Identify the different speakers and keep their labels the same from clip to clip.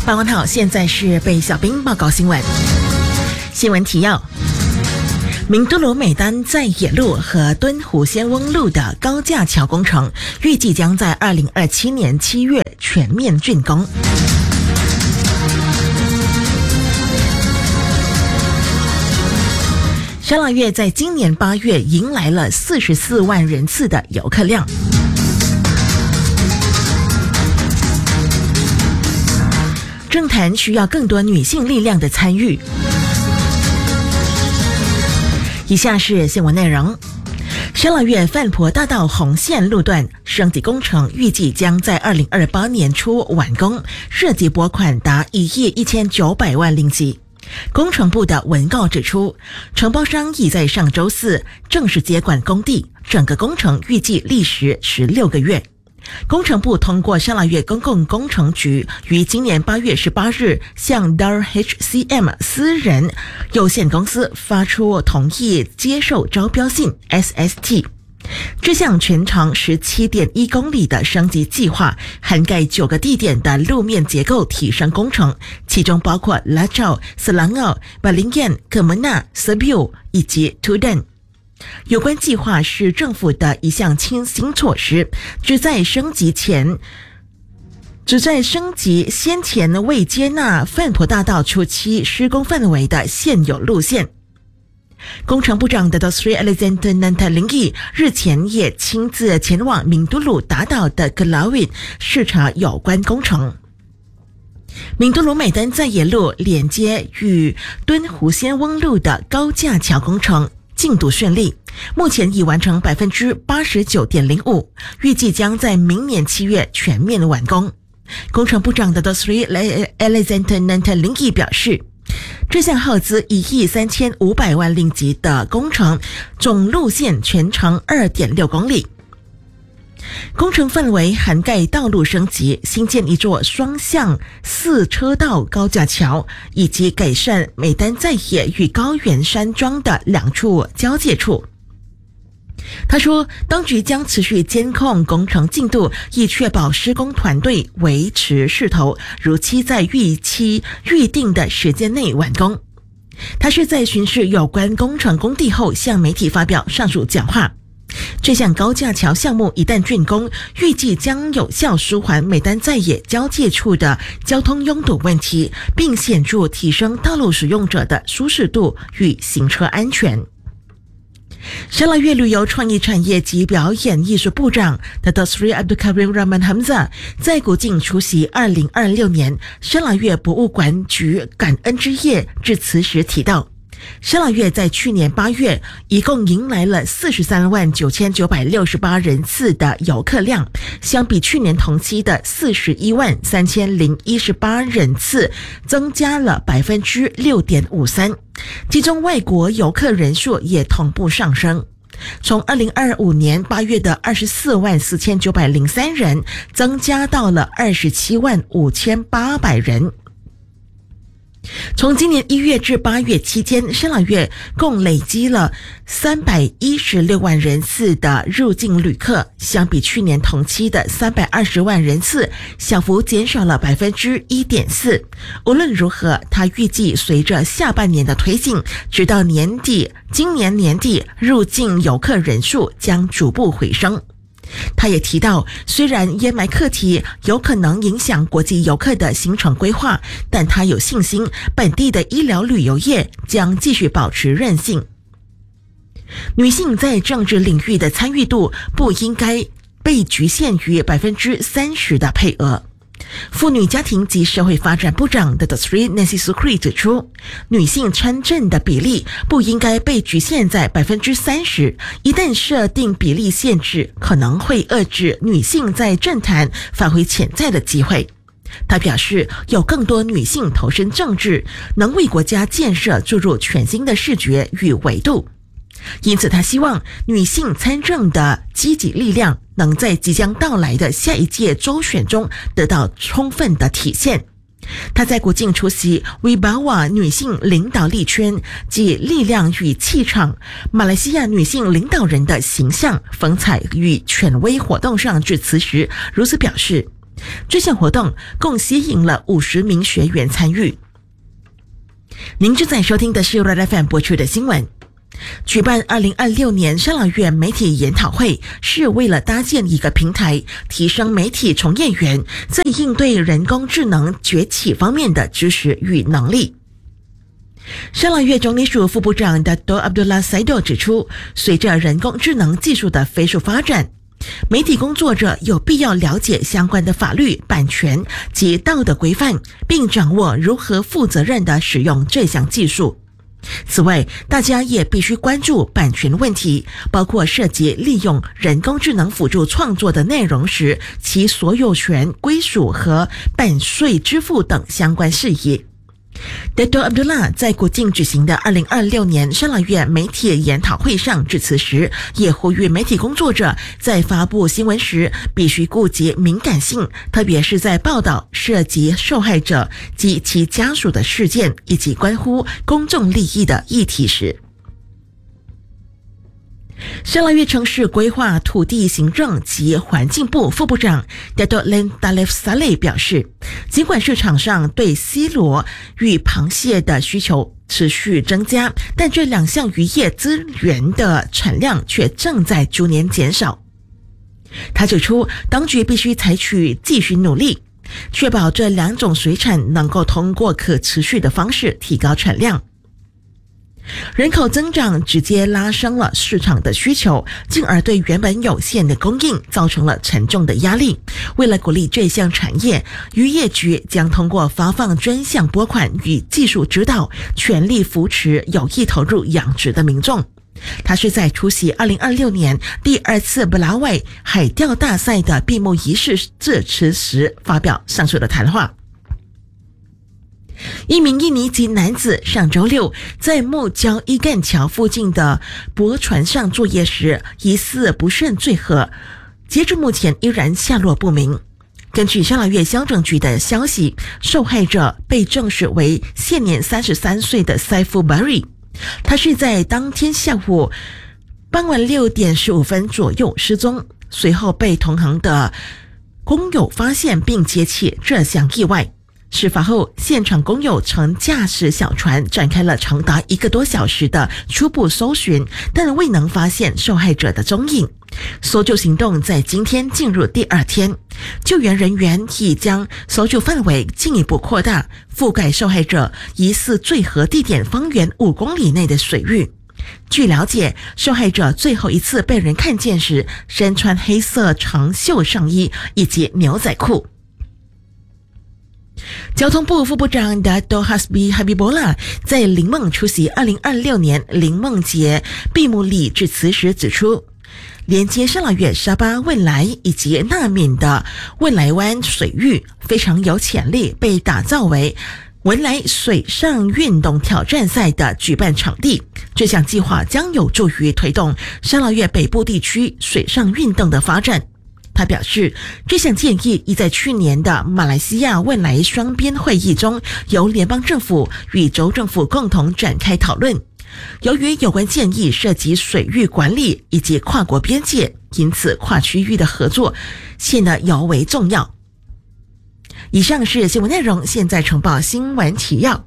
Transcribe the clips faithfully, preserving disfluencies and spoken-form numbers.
Speaker 1: 八万好，现在是被小兵报告新闻。新闻提要：明都鲁美丹在野路和敦湖仙翁路的高架桥工程，预计将在二零二七年七月全面竣工。沙拉越在今年八月迎来了四十四万人次的游客量。政坛需要更多女性力量的参与。以下是新闻内容。沙拉越范婆大道红线路段升级工程预计将在二零二八年初完工，涉及拨款达一亿一千九百万令吉。工程部的文告指出，承包商已在上周四正式接管工地，整个工程预计历时十六个月。工程部通过沙拉越公共工程局于今年八月十八日向 D A R H C M 私人有限公司发出同意接受招标信 S S T。这项全长 十七点一公里的升级计划涵盖九个地点的路面结构提升工程，其中包括 Lajau、Selangor、Balingan、Kemenang、Sibiu 以及 Tudan。有关计划是政府的一项新兴措施，旨在升级前旨在升级先前未接纳范婆大道初期施工范围的现有路线。工程部长 Dato Sri Alexander Nantalingi 日前也亲自前往明都鲁达岛的 Kelawit 视察有关工程。明都鲁美丹在野路连接与敦湖仙翁路的高架桥工程进度顺利，目前已完成 百分之八十九点零五， 预计将在明年七月全面完工。工程部长 Dato Sri Alexander Nantalingi 表示，这项耗资一亿三千五百万令吉的工程，总路线全长 二点六公里。工程范围涵盖道路升级、新建一座双向四车道高架桥，以及改善美丹在野与高原山庄的两处交界处。他说，当局将持续监控工程进度，以确保施工团队维持势头，如期在预期预定的时间内完工。他是在巡视有关工程工地后向媒体发表上述讲话。这项高架桥项目一旦竣工，预计将有效舒缓美丹在野交界处的交通拥堵问题，并显著提升道路使用者的舒适度与行车安全。沙拉越旅游创意产业及表演艺术部长 Dato Sri Abdul Karim Rahman Hamzah 在古晋出席二零二六年沙拉越博物馆局感恩之夜致辞时提到，沙拉越在去年八月一共迎来了四十三万九千九百六十八人次的游客量，相比去年同期的四十一万三千零一十八人次增加了 百分之六点五三， 其中外国游客人数也同步上升，从二零二五年八月的二十四万四千九百零三人增加到了二十七万五千八百人。从今年一月至八月期间，沙拉越共累积了三百一十六万人次的入境旅客，相比去年同期的三百二十万人次，小幅减少了 百分之一点四。 无论如何，他预计随着下半年的推进，直到年底，今年年底入境游客人数将逐步回升。他也提到，虽然烟霾课题有可能影响国际游客的行程规划，但他有信心本地的医疗旅游业将继续保持韧性。女性在政治领域的参与度不应该被局限于 百分之三十 的配额。妇女家庭及社会发展部长的 Sri Nancy Sukri 指出，女性参政的比例不应该被局限在 百分之三十， 一旦设定比例限制，可能会遏制女性在政坛发挥潜在的机会。他表示，有更多女性投身政治，能为国家建设注入全新的视觉与维度。因此他希望女性参政的积极力量能在即将到来的下一届州选中得到充分的体现。他在国境出席 Wibawa 女性领导力圈及力量与气场马来西亚女性领导人的形象、风采与权威活动上致辞时如此表示， 这项活动共吸引了五十名学员参与。您正在收听的是 Red F M 播出的新闻。举办二零二六年沙劳越媒体研讨会是为了搭建一个平台，提升媒体从业员在应对人工智能崛起方面的知识与能力。沙劳越总理署副部长 Dato Abdullah Saido 指出，随着人工智能技术的飞速发展，媒体工作者有必要了解相关的法律、版权及道德规范，并掌握如何负责任地使用这项技术。此外，大家也必须关注版权问题，包括涉及利用人工智能辅助创作的内容时，其所有权归属和版税支付等相关事宜。Dato Abdullah 在国境举行的二零二六年沙劳越媒体研讨会上致辞时，也呼吁媒体工作者在发布新闻时必须顾及敏感性，特别是在报道涉及受害者及其家属的事件以及关乎公众利益的议题时。沙劳越城市规划、土地行政及环境部副部长 Dato Len Dalef Saleh 表示，尽管市场上对西螺与螃蟹的需求持续增加，但这两项渔业资源的产量却正在逐年减少。他指出，当局必须采取继续努力，确保这两种水产能够通过可持续的方式提高产量。人口增长直接拉升了市场的需求，进而对原本有限的供应造成了沉重的压力。为了鼓励这项产业，渔业局将通过发放专项拨款与技术指导，全力扶持有意投入养殖的民众。他是在出席二零二六年第二次布拉维海钓大赛的闭幕仪式致辞时发表上述的谈话。一名印尼籍男子上周六在木礁伊干桥附近的驳船上作业时，疑似不慎坠河，截至目前依然下落不明。根据沙劳越乡政局的消息，受害者被证实为现年三十三岁的 Saiful Bari， 他是在当天下午傍晚六点十五分左右失踪，随后被同行的工友发现并接起这项意外。事发后，现场工友曾驾驶小船展开了长达一个多小时的初步搜寻，但未能发现受害者的踪影。搜救行动在今天进入第二天，救援人员已将搜救范围进一步扩大，覆盖受害者疑似坠河地点方圆五公里内的水域。据了解，受害者最后一次被人看见时身穿黑色长袖上衣以及牛仔裤。交通部副部长 Dato Hasbi Habibullah 在林梦出席二零二六年林梦节闭幕礼致辞时指出，连接沙劳越、沙巴、汶莱以及纳闽的汶莱湾水域非常有潜力被打造为汶莱水上运动挑战赛的举办场地。这项计划将有助于推动沙劳越北部地区水上运动的发展。他表示，这项建议已在去年的马来西亚汶莱双边会议中由联邦政府与州政府共同展开讨论。由于有关建议涉及水域管理以及跨国边界，因此跨区域的合作显得尤为重要。以上是新闻内容，现在呈报新闻提要。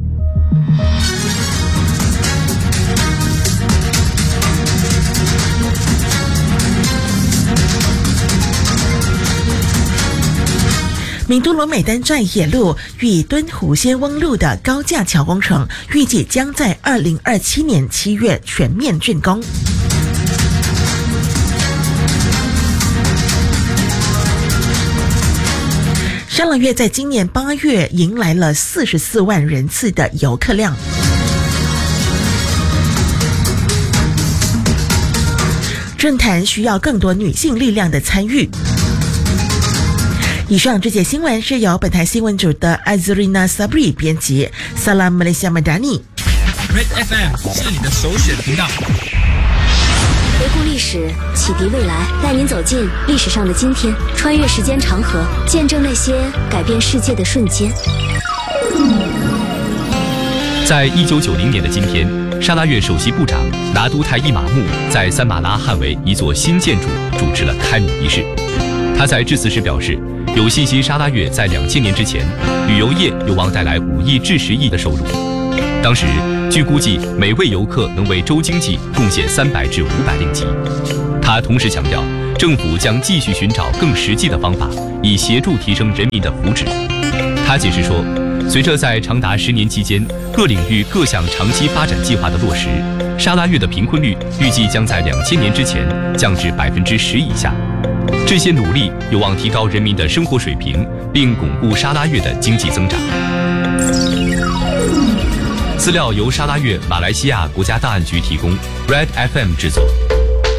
Speaker 1: 名都罗美丹寨野路与敦湖仙翁路的高架桥工程预计将在二零二七年七月全面竣工。沙劳越在今年八月迎来了四十四万人次的游客量。政坛需要更多女性力量的参与。以上这节新闻是由本台新闻组的 Azrina Sabri 编辑。Salam Malaysia Madani。Red
Speaker 2: F M 是你的首选频道。
Speaker 3: 回顾历史，启迪未来，带您走进历史上的今天，穿越时间长河，见证那些改变世界的瞬间。
Speaker 4: 在一九九零年的今天，沙拉越首席部长拿督泰伊马木在三马拉汉维一座新建筑主持了开幕仪式。他在致辞时表示， 有信息沙拉越在两千年之前，旅游业有望带来五亿至十亿的收入。当时，据估计，每位游客能为州经济贡献三百至五百令吉。他同时强调，政府将继续寻找更实际的方法，以协助提升人民的福祉。他解释说，随着在长达十年期间各领域各项长期发展计划的落实，沙拉越的贫困率预计将在两千年之前降至百分之十以下。这些努力有望提高人民的生活水平，并巩固沙拉越的经济增长。资料由沙拉越马来西亚国家档案局提供 ，Red F M 制作。